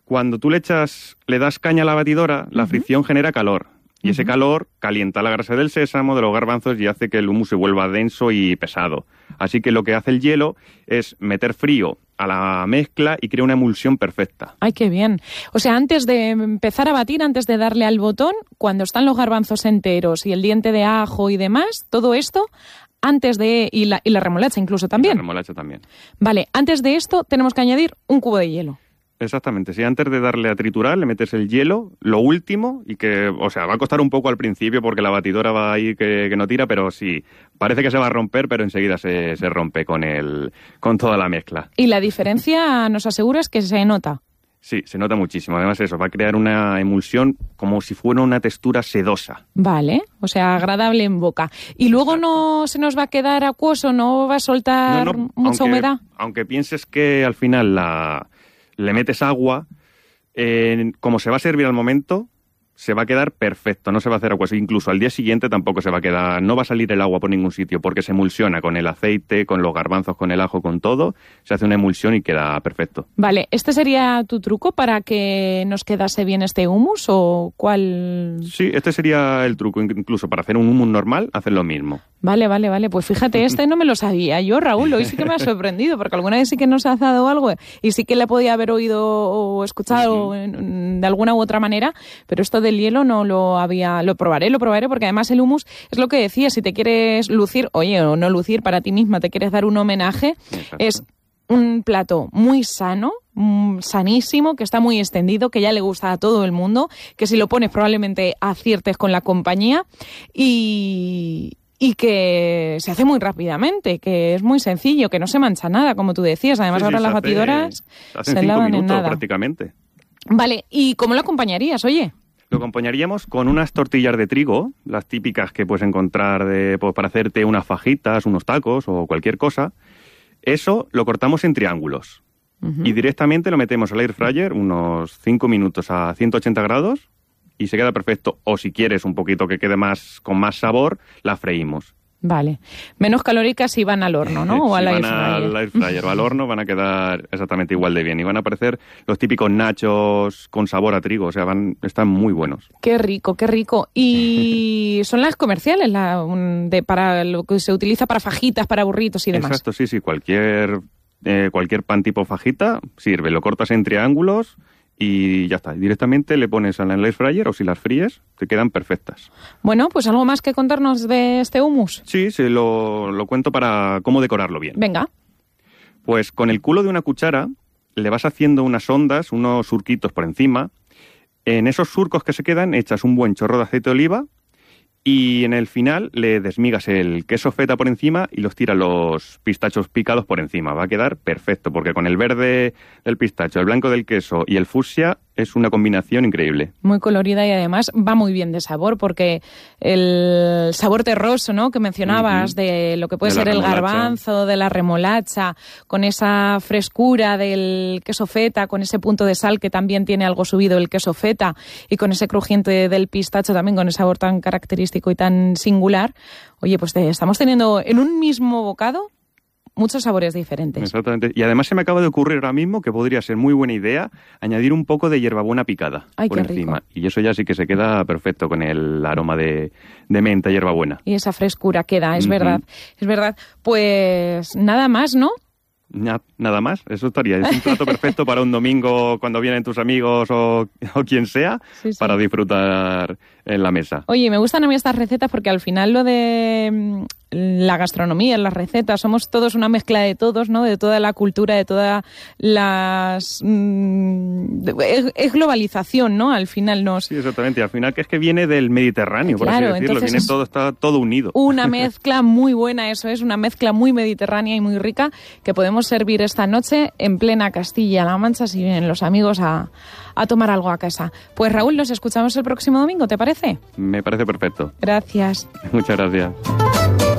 Cuando tú le das caña a la batidora, la fricción genera calor. Y ese calor calienta la grasa del sésamo, de los garbanzos, y hace que el hummus se vuelva denso y pesado. Así que lo que hace el hielo es meter frío a la mezcla y crea una emulsión perfecta. ¡Ay, qué bien! O sea, antes de empezar a batir, antes de darle al botón, cuando están los garbanzos enteros y el diente de ajo y demás, todo esto, y la remolacha incluso también. Y la remolacha también. Vale, antes de esto tenemos que añadir un cubo de hielo. Exactamente, si antes de darle a triturar le metes el hielo, lo último, y que, o sea, va a costar un poco al principio porque la batidora va ahí que no tira, pero sí, parece que se va a romper, pero enseguida se rompe con toda la mezcla. Y la diferencia, nos aseguras, que se nota. Sí, se nota muchísimo. Además eso, va a crear una emulsión como si fuera una textura sedosa. Vale, o sea, agradable en boca. Y luego no se nos va a quedar acuoso, no va a soltar mucha humedad. Aunque pienses que al final le metes agua, como se va a servir al momento, se va a quedar perfecto, no se va a hacer agua. Incluso al día siguiente tampoco se va a quedar, no va a salir el agua por ningún sitio, porque se emulsiona con el aceite, con los garbanzos, con el ajo, con todo. Se hace una emulsión y queda perfecto. Vale, ¿este sería tu truco para que nos quedase bien este hummus o cuál? Sí, este sería el truco. Incluso para hacer un hummus normal, hacer lo mismo. Vale. Pues fíjate, este no me lo sabía yo, Raúl. Hoy sí que me ha sorprendido, porque alguna vez sí que nos ha dado algo y sí que le podía haber oído o escuchado de alguna u otra manera, pero esto del hielo no lo había... Lo probaré, porque además el hummus es lo que decía, si te quieres lucir, o no lucir para ti misma, te quieres dar un homenaje, exacto. Es un plato muy sano, sanísimo, que está muy extendido, que ya le gusta a todo el mundo, que si lo pones probablemente aciertes con la compañía y que se hace muy rápidamente, que es muy sencillo, que no se mancha nada, como tú decías. Además, ahora las batidoras se lavan en nada. Prácticamente. Vale, ¿y cómo lo acompañarías, oye? Lo acompañaríamos con unas tortillas de trigo, las típicas que puedes encontrar para hacerte unas fajitas, unos tacos o cualquier cosa. Eso lo cortamos en triángulos y directamente lo metemos al air fryer unos 5 minutos a 180 grados y se queda perfecto. O si quieres un poquito que quede con más sabor, la freímos. Vale. Menos calóricas si van al horno, ¿no? O al air fryer. Al air fryer o al horno van a quedar exactamente igual de bien. Y van a aparecer los típicos nachos con sabor a trigo. O sea, están muy buenos. Qué rico, qué rico. Y son las comerciales, para lo que se utiliza para fajitas, para burritos y demás. Exacto, sí. Cualquier pan tipo fajita sirve. Lo cortas en triángulos y ya está. Directamente le pones al air fryer o si las fríes, te quedan perfectas. Bueno, pues algo más que contarnos de este hummus. Sí, se lo cuento para cómo decorarlo bien. Venga. Pues con el culo de una cuchara le vas haciendo unas ondas, unos surquitos por encima. En esos surcos que se quedan echas un buen chorro de aceite de oliva y en el final le desmigas el queso feta por encima y los tiras los pistachos picados por encima. Va a quedar perfecto porque con el verde del pistacho, el blanco del queso y el fucsia es una combinación increíble. Muy colorida y además va muy bien de sabor porque el sabor terroso, ¿no?, que mencionabas de lo que puede ser el garbanzo, de la remolacha, con esa frescura del queso feta, con ese punto de sal que también tiene algo subido el queso feta y con ese crujiente del pistacho también con ese sabor tan característico y tan singular. Oye, pues estamos teniendo en un mismo bocado muchos sabores diferentes. Exactamente. Y además se me acaba de ocurrir ahora mismo que podría ser muy buena idea añadir un poco de hierbabuena picada por encima. Rico. Y eso ya sí que se queda perfecto con el aroma de menta y hierbabuena. Y esa frescura queda, es verdad. Es verdad. Pues nada más, ¿no? Nada más, eso estaría. Es un plato perfecto para un domingo cuando vienen tus amigos o quien sea, para disfrutar en la mesa. Oye, me gustan a mí estas recetas porque al final lo de la gastronomía, las recetas, somos todos una mezcla de todos, ¿no? De toda la cultura, de todas las... es globalización, ¿no? Al final Sí, exactamente. Al final que es que viene del Mediterráneo, por así decirlo. Está todo unido. Una mezcla muy buena, eso es, una mezcla muy mediterránea y muy rica que podemos servir esta noche en plena Castilla-La Mancha si vienen los amigos a tomar algo a casa. Pues Raúl, nos escuchamos el próximo domingo, ¿te parece? Me parece perfecto. Gracias. Muchas gracias.